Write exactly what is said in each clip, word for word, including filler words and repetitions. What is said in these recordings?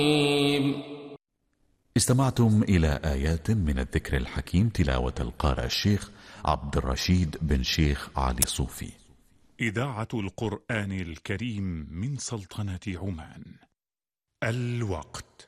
استمعتم إلى آيات من الذكر الحكيم تلاوة القارئ الشيخ عبد الرشيد بن شيخ علي صوفي. إذاعة القرآن الكريم من سلطنة عمان. الوقت.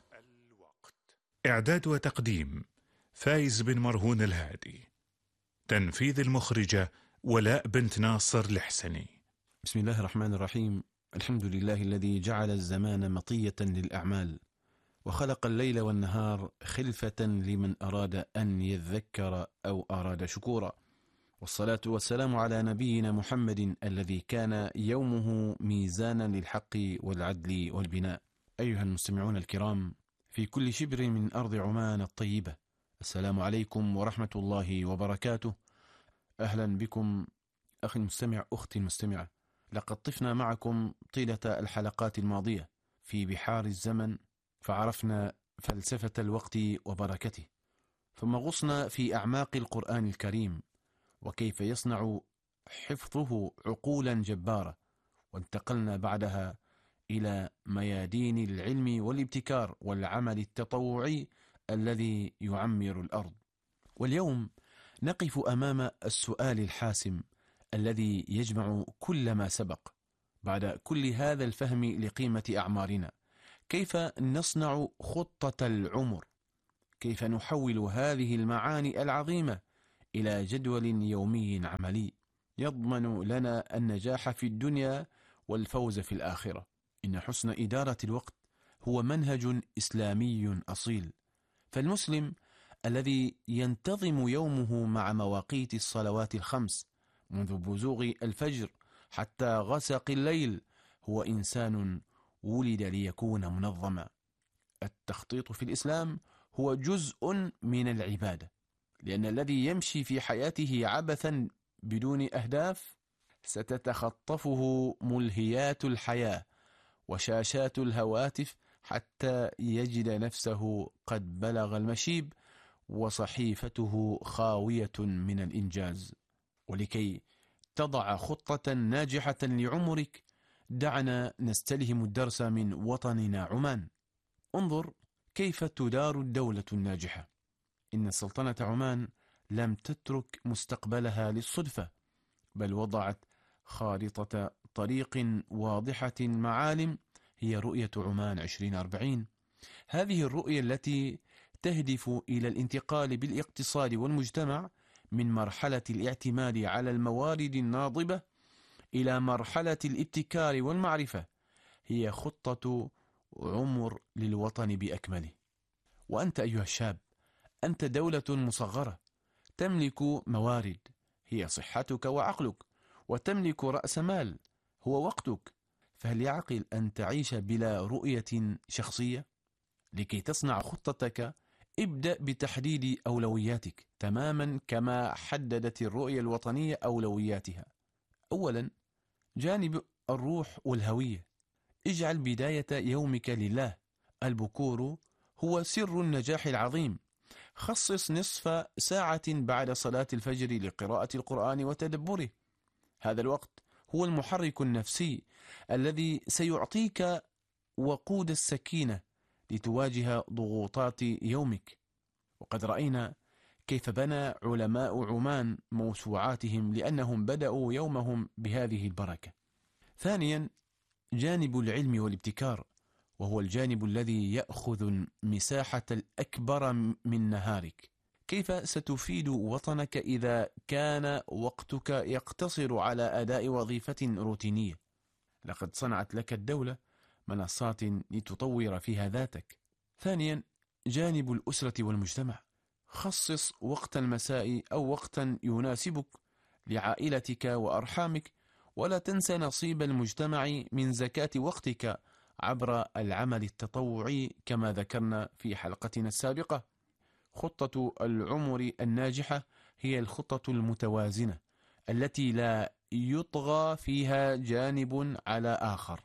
إعداد وتقديم فايز بن مرهون الهادي. تنفيذ المخرجة ولاء بنت ناصر الحسني. بسم الله الرحمن الرحيم. الحمد لله الذي جعل الزمان مطية للأعمال، وخلق الليل والنهار خلفة لمن أراد أن يذكر أو أراد شكورا، والصلاة والسلام على نبينا محمد الذي كان يومه ميزانا للحق والعدل والبناء. أيها المستمعون الكرام في كل شبر من أرض عمان الطيبة، السلام عليكم ورحمة الله وبركاته. أهلا بكم أخي المستمع، أختي المستمعة. لقد طفنا معكم طيلة الحلقات الماضية في بحار الزمن، فعرفنا فلسفة الوقت وبركته، ثم غصنا في أعماق القرآن الكريم وكيف يصنع حفظه عقولا جبارة، وانتقلنا بعدها إلى ميادين العلم والابتكار والعمل التطوعي الذي يعمر الأرض. واليوم نقف أمام السؤال الحاسم الذي يجمع كل ما سبق. بعد كل هذا الفهم لقيمة أعمارنا، كيف نصنع خطة العمر؟ كيف نحول هذه المعاني العظيمة إلى جدول يومي عملي يضمن لنا النجاح في الدنيا والفوز في الآخرة؟ إن حسن إدارة الوقت هو منهج إسلامي أصيل، فالمسلم الذي ينتظم يومه مع مواقيت الصلوات الخمس منذ بزوغ الفجر حتى غسق الليل هو إنسان ولد ليكون منظما. التخطيط في الإسلام هو جزء من العبادة، لأن الذي يمشي في حياته عبثا بدون أهداف ستتخطفه ملهيات الحياة وشاشات الهواتف حتى يجد نفسه قد بلغ المشيب وصحيفته خاوية من الإنجاز. ولكي تضع خطة ناجحة لعمرك، دعنا نستلهم الدرس من وطننا عمان. انظر كيف تدار الدولة الناجحة. إن سلطنة عمان لم تترك مستقبلها للصدفة، بل وضعت خارطة طريق واضحة معالم هي رؤية عمان عشرين أربعين. هذه الرؤية التي تهدف إلى الانتقال بالاقتصاد والمجتمع من مرحلة الاعتماد على الموارد الناضبة إلى مرحلة الابتكار والمعرفة، هي خطة عمر للوطن بأكمله. وأنت أيها الشاب، أنت دولة مصغرة تملك موارد هي صحتك وعقلك، وتملك رأس مال هو وقتك، فهل يعقل أن تعيش بلا رؤية شخصية؟ لكي تصنع خطتك ابدأ بتحديد أولوياتك تماما كما حددت الرؤية الوطنية أولوياتها. أولا، جانب الروح والهوية. اجعل بداية يومك لله. البكور هو سر النجاح العظيم. خصص نصف ساعة بعد صلاة الفجر لقراءة القرآن وتدبره. هذا الوقت هو المحرك النفسي الذي سيعطيك وقود السكينة لتواجه ضغوطات يومك. وقد رأينا كيف بنى علماء عمان موسوعاتهم لأنهم بدأوا يومهم بهذه البركة. ثانيا، جانب العلم والابتكار، وهو الجانب الذي يأخذ مساحة الأكبر من نهارك. كيف ستفيد وطنك إذا كان وقتك يقتصر على أداء وظيفة روتينية؟ لقد صنعت لك الدولة منصات لتطور فيها ذاتك. ثانيا، جانب الأسرة والمجتمع. خصص وقت المساء أو وقتا يناسبك لعائلتك وأرحامك، ولا تنسى نصيب المجتمع من زكاة وقتك عبر العمل التطوعي كما ذكرنا في حلقتنا السابقة. خطة العمر الناجحة هي الخطة المتوازنة التي لا يطغى فيها جانب على آخر.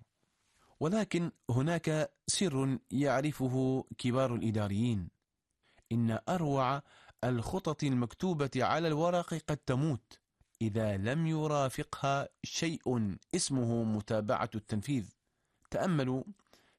ولكن هناك سر يعرفه كبار الإداريين: إن أروع الخطط المكتوبة على الورق قد تموت إذا لم يرافقها شيء اسمه متابعة التنفيذ. تأملوا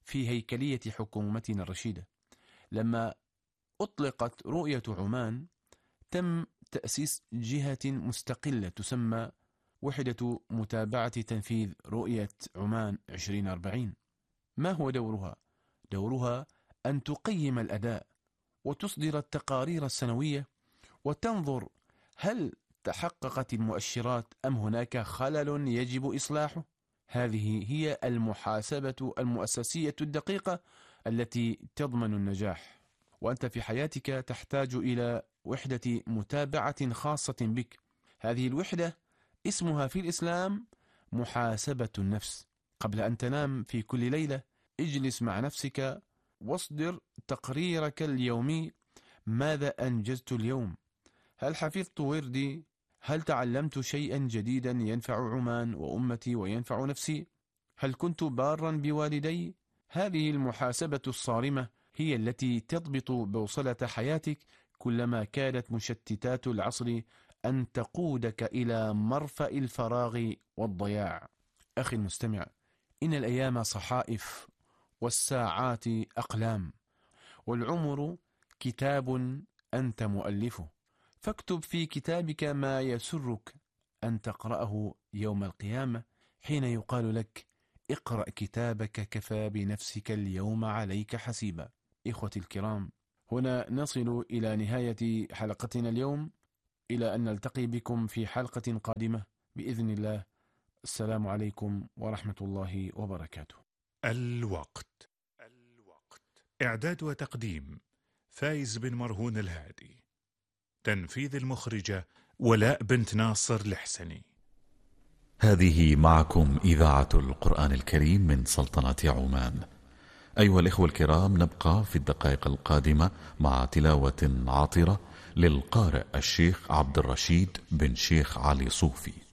في هيكلية حكومتنا الرشيدة. لما أطلقت رؤية عمان تم تأسيس جهة مستقلة تسمى وحدة متابعة تنفيذ رؤية عمان عشرين أربعين. ما هو دورها؟ دورها أن تقيم الأداء وتصدر التقارير السنوية وتنظر هل تحققت المؤشرات أم هناك خلل يجب إصلاحه. هذه هي المحاسبة المؤسسية الدقيقة التي تضمن النجاح. وأنت في حياتك تحتاج إلى وحدة متابعة خاصة بك. هذه الوحدة اسمها في الإسلام محاسبة النفس. قبل أن تنام في كل ليلة اجلس مع نفسك واصدر تقريرك اليومي. ماذا أنجزت اليوم؟ هل حفظت وردي؟ هل تعلمت شيئا جديدا ينفع عمان وأمتي وينفع نفسي؟ هل كنت بارا بوالدي؟ هذه المحاسبة الصارمة هي التي تضبط بوصلة حياتك كلما كانت مشتتات العصر أن تقودك إلى مرفأ الفراغ والضياع. أخي المستمع، إن الأيام صحائف والساعات أقلام والعمر كتاب أنت مؤلفه، فاكتب في كتابك ما يسرك أن تقرأه يوم القيامة حين يقال لك اقرأ كتابك كفى بنفسك اليوم عليك حسيبا. إخوتي الكرام، هنا نصل إلى نهاية حلقتنا اليوم، إلى أن نلتقي بكم في حلقة قادمة بإذن الله. السلام عليكم ورحمة الله وبركاته. الوقت. الوقت إعداد وتقديم فايز بن مرهون الهادي. تنفيذ المخرجة ولاء بنت ناصر الحسني. هذه معكم إذاعة القرآن الكريم من سلطنة عمان. أيها الإخوة الكرام، نبقى في الدقائق القادمة مع تلاوة عاطرة للقارئ الشيخ عبد الرشيد بن شيخ علي صوفي.